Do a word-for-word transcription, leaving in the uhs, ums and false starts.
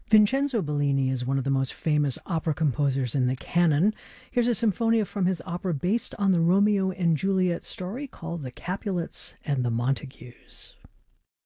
Vincenzo Bellini is one of the most famous opera composers in the canon. Here's a sinfonia from his opera based on the Romeo and Juliet story called The Capulets and the Montagues.